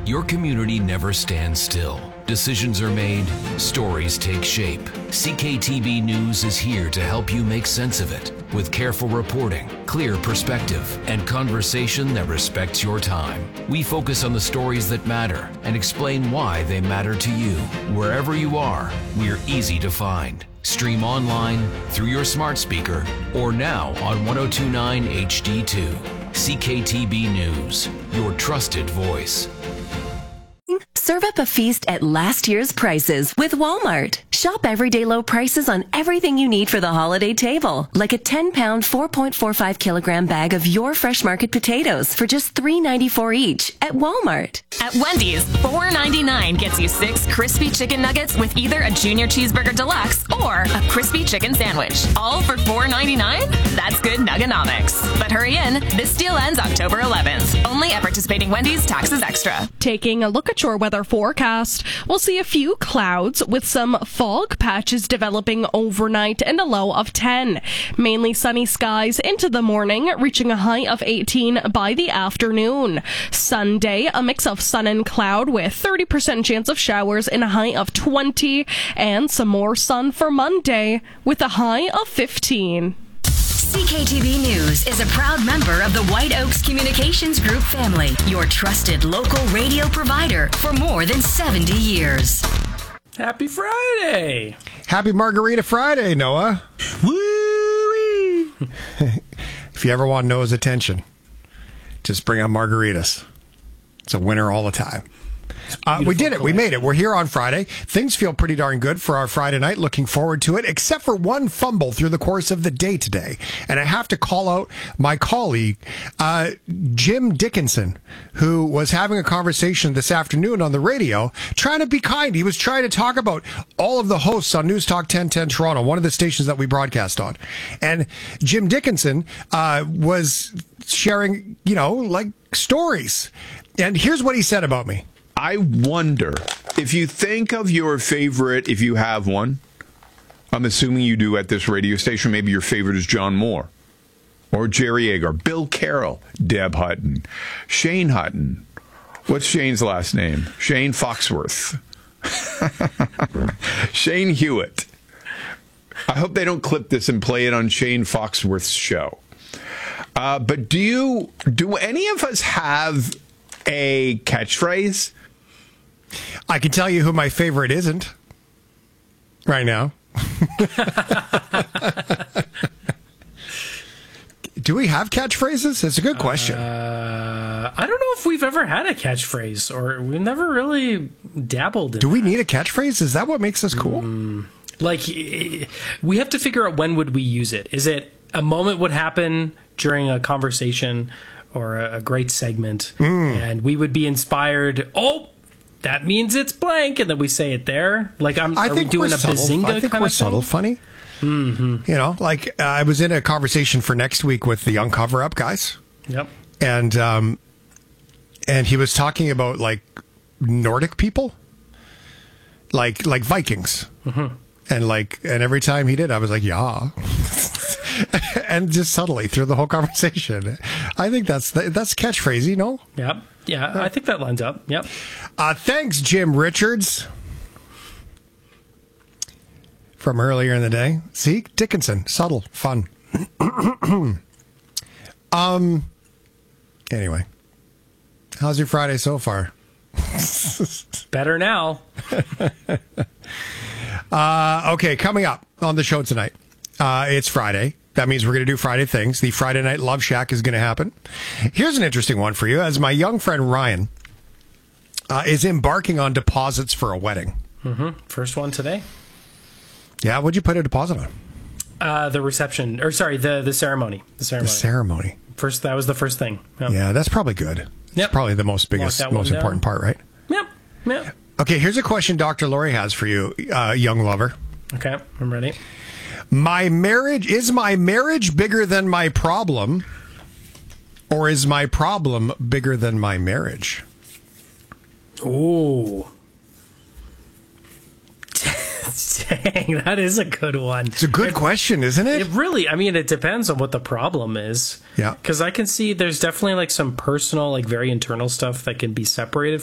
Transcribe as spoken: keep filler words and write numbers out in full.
Your community never stands still. Decisions are made, stories take shape. C K T B News is here to help you make sense of it with careful reporting, clear perspective, and conversation that respects your time. We focus on the stories that matter and explain why they matter to you. Wherever you are, we're easy to find. Stream online, through your smart speaker, or now on ten twenty-nine H D two. C K T B News, your trusted voice. Serve up a feast at last year's prices with Walmart. Shop everyday low prices on everything you need for the holiday table, like a ten pound, four point four five kilogram bag of your Fresh Market potatoes for just three ninety-four each at Walmart. At Wendy's, four ninety-nine gets you six crispy chicken nuggets with either a Junior Cheeseburger Deluxe or a crispy chicken sandwich. All for four ninety-nine? That's good nuggonomics. But hurry in, this deal ends October eleventh. Only at participating Wendy's, taxes extra. Taking a look at your weather forecast, we'll see a few clouds with some fog patches developing overnight and a low of ten. Mainly sunny skies into the morning, reaching a high of eighteen by the afternoon. Sunday, a mix of sun and cloud with thirty percent chance of showers and a high of twenty, and some more sun for Monday with a high of fifteen. C K T B News is a proud member of the White Oaks Communications Group family, your trusted local radio provider for more than seventy years. Happy Friday! Happy Margarita Friday, Noah. Woo-wee. If you ever want Noah's attention, just bring out margaritas. It's a winner all the time. Uh, we did it. We made it. We're here on Friday. Things feel pretty darn good for our Friday night. Looking forward to it, except for one fumble through the course of the day today. And I have to call out my colleague, uh, Jim Dickinson, who was having a conversation this afternoon on the radio, trying to be kind. He was trying to talk about all of the hosts on News Talk ten ten Toronto, one of the stations that we broadcast on. And Jim Dickinson uh, was sharing, you know, like stories. And here's what he said about me. I wonder if you think of your favorite, if you have one, I'm assuming you do at this radio station, maybe your favorite is John Moore or Jerry Agar, Bill Carroll, Deb Hutton, Shane Hutton. What's Shane's last name? Shane Foxworth. Shane Hewitt. I hope they don't clip this and play it on Shane Foxworth's show. Uh, but do you, do any of us have a catchphrase? I can tell you who my favorite isn't right now. Do we have catchphrases? It's a good question. Uh, I don't know if we've ever had a catchphrase, or we've never really dabbled in Do we that. need a catchphrase? Is that what makes us cool? Mm, like, we have to figure out when would we use it. Is it a moment would happen during a conversation or a, a great segment, mm. and we would be inspired, oh, that means it's blank, and then we say it there. Like, I'm I are think we doing we're a subtle. bazinga I think kind we're of subtle thing? funny. Mm-hmm. You know, like uh, I was in a conversation for next week with the Young Cover Up guys. Yep. And um, and he was talking about like Nordic people, like like Vikings, mm-hmm. and like and every time he did, I was like, yeah. And just subtly through the whole conversation. I think that's that's catchphrase, you know? Yep. Yeah, I think that lines up. Yep. Uh, thanks, Jim Richards. From earlier in the day. See? Dickinson. Subtle. Fun. um. Anyway. How's your Friday so far? Better now. uh, okay, coming up on the show tonight. Uh, it's Friday. That means we're going to do Friday things. The Friday Night Love Shack is going to happen. Here's an interesting one for you. As my young friend Ryan uh, is embarking on deposits for a wedding. Mm-hmm. First one today. Yeah, what'd you put a deposit on? Uh, the reception, or sorry, the the ceremony. The ceremony. The ceremony. First, that was the first thing. Yep. Yeah, that's probably good. It's yep. probably the most biggest, most important part, right? Yep. Yep. Okay, here's a question Doctor Lori has for you, uh, young lover. Okay, I'm ready. My marriage, is my marriage bigger than my problem, or is my problem bigger than my marriage? Ooh. Dang, that is a good one. It's a good it, question, isn't it? It really, I mean, it depends on what the problem is. Yeah. Because I can see there's definitely like some personal, like very internal stuff that can be separated